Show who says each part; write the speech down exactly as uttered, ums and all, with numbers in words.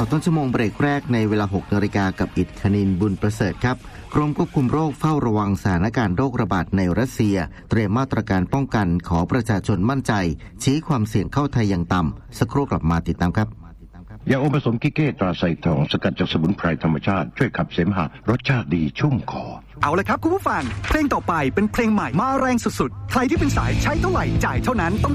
Speaker 1: ต้นชั่วโมงเบรกแรกในเวลา หกนาฬิกา กับอิฐคณินบุญประเสริฐครับกรมควบคุมโรคเฝ้าระวังสถานการณ์โรคระบาดในรัสเซียเตรียมมาตรการป้องกันขอประชาชนมั่นใจชี้ความเสี่ยงเข้าไทยอย่างต่ำสักครู่กลับมาติดตามครับ
Speaker 2: ยาอมผสมกิเก้ตราไซทองสกัดจากสมุนไพรธรรมชาติช่วยขับเสมหะรสชาติดีชุ่มคอ
Speaker 3: เอาเลยครับคุณผู้ฟังเพลงต่อไปเป็นเพลงใหม่มาแรงสุดๆใครที่เป็นสายใช้เท่าไหร่จ่ายเท่านั้นต้อง